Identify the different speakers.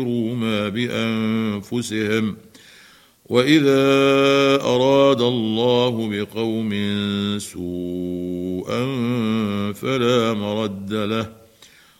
Speaker 1: ما بأنفسهم وإذا أراد الله بقوم سوءا فلا مرد له